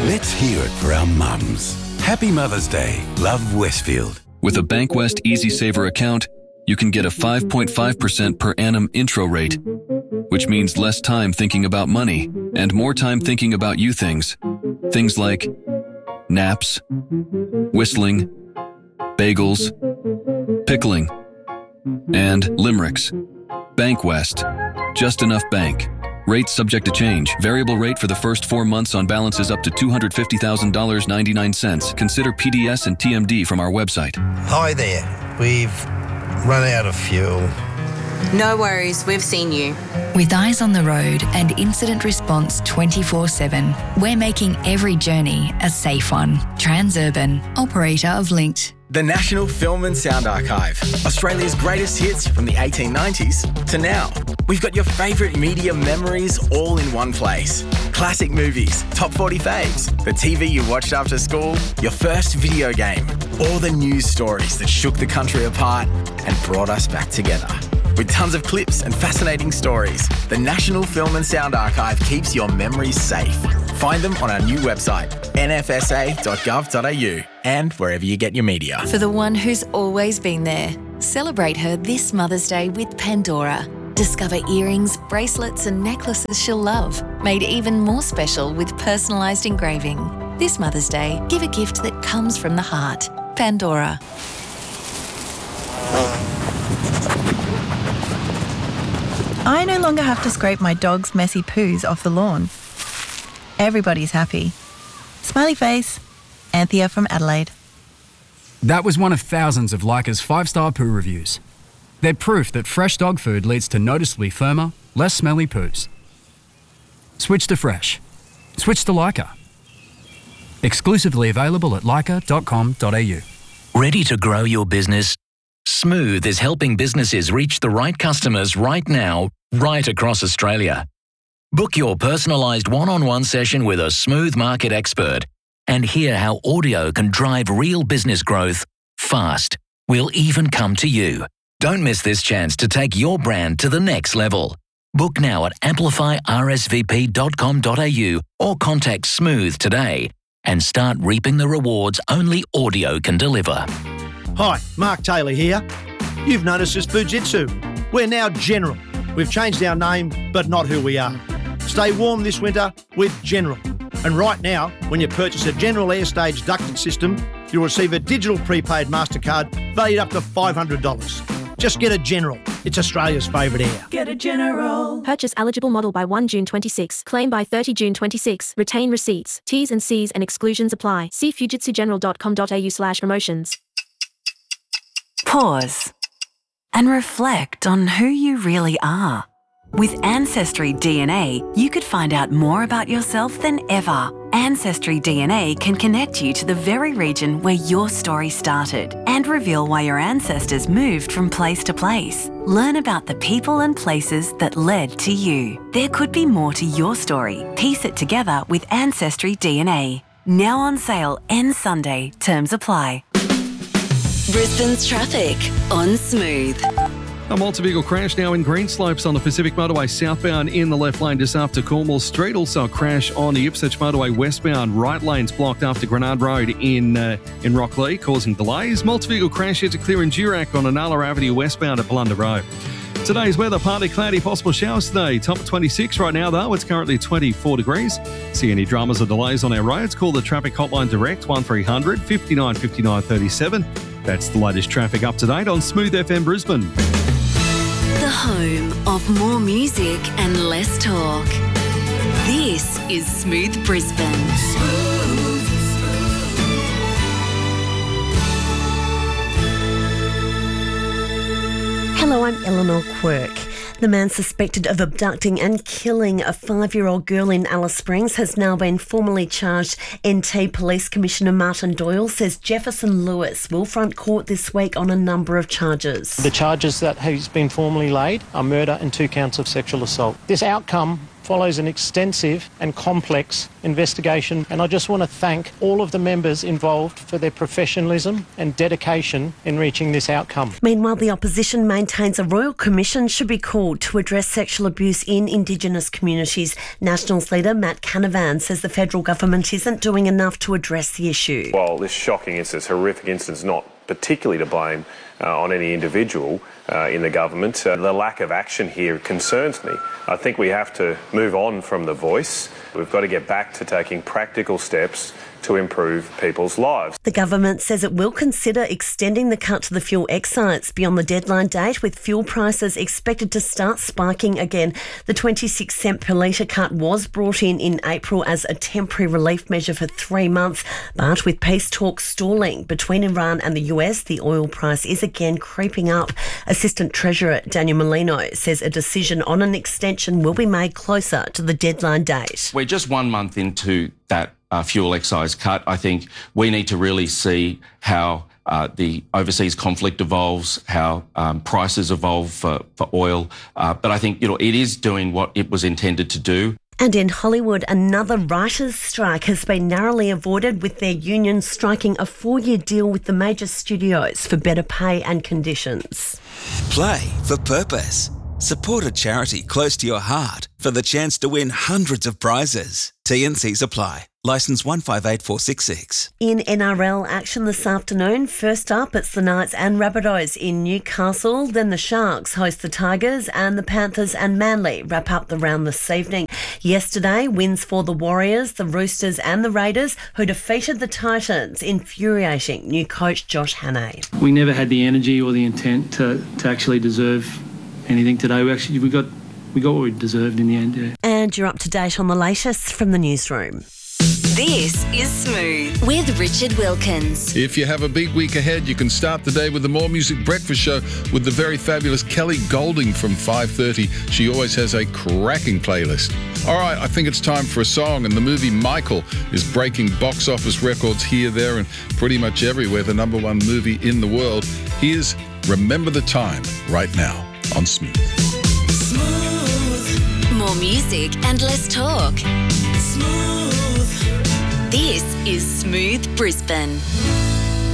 Let's hear it for our mums. Happy Mother's Day. Love, Westfield. With a Bankwest Easy Saver account, you can get a 5.5% per annum intro rate, which means less time thinking about money and more time thinking about you things. Things like naps, whistling, bagels, pickling, and limericks. Bankwest. Just enough bank. Rates subject to change. Variable rate for the first 4 months on balances up to $250,000.99. Consider PDS and TMD from our website. Hi there. We've run out of fuel. No worries, we've seen you. With eyes on the road and incident response 24/7, we're making every journey a safe one. Transurban, operator of Linked. The National Film and Sound Archive. Australia's greatest hits from the 1890s to now. We've got your favourite media memories all in one place. Classic movies, top 40 faves, the TV you watched after school, your first video game, all the news stories that shook the country apart and brought us back together. With tons of clips and fascinating stories, the National Film and Sound Archive keeps your memories safe. Find them on our new website, nfsa.gov.au, and wherever you get your media. For the one who's always been there, celebrate her this Mother's Day with Pandora. Discover earrings, bracelets and necklaces she'll love, made even more special with personalised engraving. This Mother's Day, give a gift that comes from the heart. Pandora. I no longer have to scrape my dog's messy poos off the lawn. Everybody's happy. Smiley face. Anthea from Adelaide. That was one of thousands of Leica's 5-star poo reviews. They're proof that fresh dog food leads to noticeably firmer, less smelly poos. Switch to fresh. Switch to Leica. Exclusively available at leica.com.au. Ready to grow your business? Smooth is helping businesses reach the right customers right now, right across Australia. Book your personalised one-on-one session with a Smooth market expert and hear how audio can drive real business growth fast. We'll even come to you. Don't miss this chance to take your brand to the next level. Book now at amplifyrsvp.com.au or contact Smooth today and start reaping the rewards only audio can deliver. Hi, Mark Taylor here. You've noticed us Fujitsu. We're now General. We've changed our name, but not who we are. Stay warm this winter with General. And right now, when you purchase a General Airstage ducted system, you'll receive a digital prepaid MasterCard valued up to $500. Just get a General. It's Australia's favourite air. Get a General. Purchase eligible model by 1 June 26. Claim by 30 June 26. Retain receipts. T's and C's and exclusions apply. See fujitsugeneral.com.au/promotions. Pause and reflect on who you really are. With Ancestry DNA, you could find out more about yourself than ever. Ancestry DNA can connect you to the very region where your story started and reveal why your ancestors moved from place to place. Learn about the people and places that led to you. There could be more to your story. Piece it together with Ancestry DNA. Now on sale, ends Sunday. Terms apply. Brisbane's traffic on Smooth. A multi-vehicle crash now in Greenslopes on the Pacific Motorway southbound in the left lane just after Cornwall Street. Also a crash on the Ipswich Motorway westbound. Right lane's blocked after Grenard Road in Rocklea, causing delays. Multi-vehicle crash here to clear in Durack on Anala Avenue westbound at Blunder Road. Today's weather, partly cloudy, possible showers today. Top of 26 right now though. It's currently 24 degrees. See any dramas or delays on our roads? Call the traffic hotline direct 1300 59 59 37. That's the latest traffic up to date on Smooth FM Brisbane. The home of more music and less talk. This is Smooth Brisbane. Hello, I'm Eleanor Quirk. The man suspected of abducting and killing a 5-year-old girl in Alice Springs has now been formally charged. NT Police Commissioner Martin Doyle says Jefferson Lewis will front court this week on a number of charges. The charges that has been formally laid are murder and 2 counts of sexual assault. This outcome follows an extensive and complex investigation, and I just want to thank all of the members involved for their professionalism and dedication in reaching this outcome. Meanwhile, the opposition maintains a royal commission should be called to address sexual abuse in Indigenous communities. Nationals leader Matt Canavan says the federal government isn't doing enough to address the issue. While this shocking instance, horrific instance, not particularly to blame on any individual in the government, the lack of action here concerns me. I think we have to move on from the voice. We've got to get back to taking practical steps to improve people's lives. The government says it will consider extending the cut to the fuel excise beyond the deadline date, with fuel prices expected to start spiking again. The 26 cent per litre cut was brought in April as a temporary relief measure for 3 months, but with peace talks stalling between Iran and the US, the oil price is again creeping up. Assistant Treasurer Daniel Molino says a decision on an extension will be made closer to the deadline date. We're just 1 month into that fuel excise cut. I think we need to really see how the overseas conflict evolves, how prices evolve for oil. But I think, it is doing what it was intended to do. And in Hollywood, another writers' strike has been narrowly avoided, with their union striking a 4-year deal with the major studios for better pay and conditions. Play for purpose. Support a charity close to your heart for the chance to win hundreds of prizes. T&Cs apply. Licence 158466. In NRL action this afternoon, first up it's the Knights and Rabbitohs in Newcastle, then the Sharks host the Tigers, and the Panthers and Manly wrap up the round this evening. Yesterday, wins for the Warriors, the Roosters and the Raiders, who defeated the Titans, infuriating new coach Josh Hannay. We never had the energy or the intent to actually deserve anything today. We got what we deserved in the end, yeah. And you're up to date on the latest from the newsroom. This is Smooth with Richard Wilkins. If you have a big week ahead, you can start the day with the More Music Breakfast Show with the very fabulous Kelly Golding from 5:30. She always has a cracking playlist. All right, I think it's time for a song, and the movie Michael is breaking box office records here, there, and pretty much everywhere. The #1 movie in the world. Here's Remember the Time right now on Smooth. Smooth. More music and less talk. Smooth. This is Smooth Brisbane.